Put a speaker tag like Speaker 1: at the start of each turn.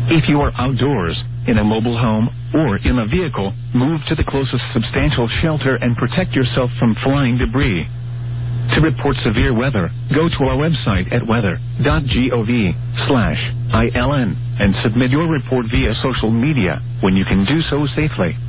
Speaker 1: If you are outdoors, in a mobile home, or in a vehicle, move to the closest substantial shelter and protect yourself from flying debris. To report severe weather, go to our website at weather.gov/ILN and submit your report via social media when you can do so safely.